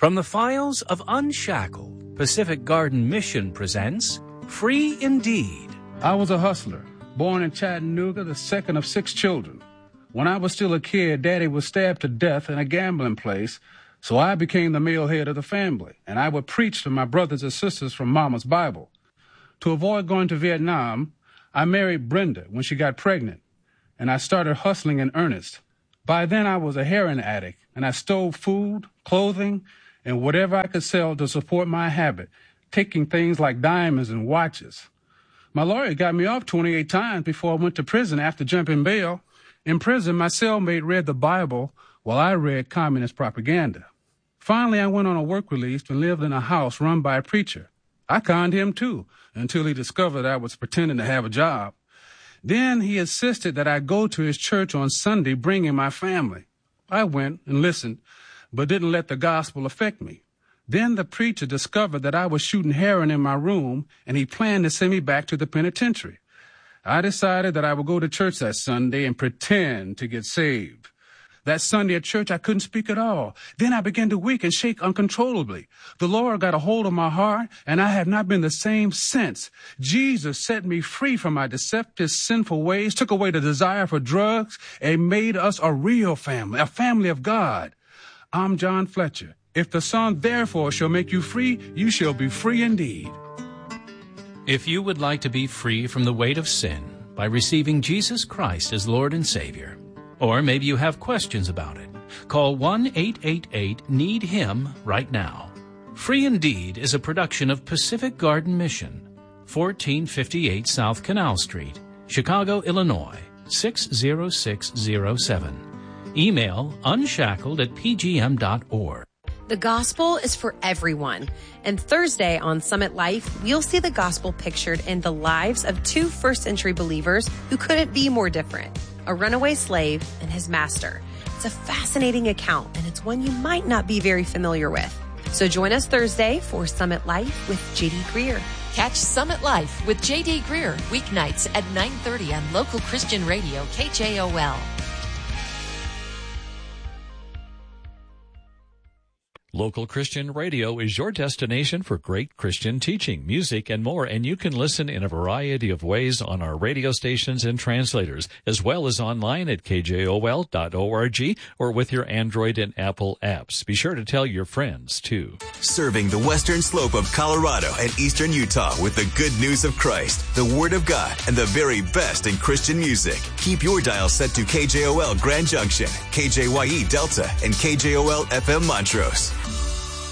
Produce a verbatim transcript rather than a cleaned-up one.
From the files of Unshackled, Pacific Garden Mission presents Free Indeed. I was a hustler, born in Chattanooga, the second of six children. When I was still a kid, Daddy was stabbed to death in a gambling place, so I became the male head of the family, and I would preach to my brothers and sisters from Mama's Bible. To avoid going to Vietnam, I married Brenda when she got pregnant, and I started hustling in earnest. By then, I was a heroin addict, and I stole food, clothing, and whatever I could sell to support my habit, taking things like diamonds and watches. My lawyer got me off twenty-eight times before I went to prison after jumping bail. In prison, my cellmate read the Bible while I read communist propaganda. Finally, I went on a work release and lived in a house run by a preacher. I conned him, too, until he discovered I was pretending to have a job. Then he insisted that I go to his church on Sunday, bringing my family. I went and listened, but didn't let the gospel affect me. Then the preacher discovered that I was shooting heroin in my room, and he planned to send me back to the penitentiary. I decided that I would go to church that Sunday and pretend to get saved. That Sunday at church, I couldn't speak at all. Then I began to weak and shake uncontrollably. The Lord got a hold of my heart, and I have not been the same since. Jesus set me free from my deceptive, sinful ways, took away the desire for drugs, and made us a real family, a family of God. I'm John Fletcher. If the Son therefore shall make you free, you shall be free indeed. If you would like to be free from the weight of sin by receiving Jesus Christ as Lord and Savior, or maybe you have questions about it, call one eight eight eight need him right now. Free Indeed is a production of Pacific Garden Mission, fourteen fifty-eight South Canal Street, Chicago, Illinois, six zero six zero seven. Email unshackled at p g m dot org. The gospel is for everyone. And Thursday on Summit Life, we'll see the gospel pictured in the lives of two first-century believers who couldn't be more different, a runaway slave and his master. It's a fascinating account, and it's one you might not be very familiar with. So join us Thursday for Summit Life with J D. Greer. Catch Summit Life with J D. Greer weeknights at nine thirty on local Christian radio K J O L. Local Christian Radio is your destination for great Christian teaching, music, and more, and you can listen in a variety of ways on our radio stations and translators, as well as online at k j o l dot org or with your Android and Apple apps. Be sure to tell your friends, too. Serving the western slope of Colorado and eastern Utah with the good news of Christ, the Word of God, and the very best in Christian music. Keep your dial set to K J O L Grand Junction, K J Y E Delta, and K J O L F M Montrose.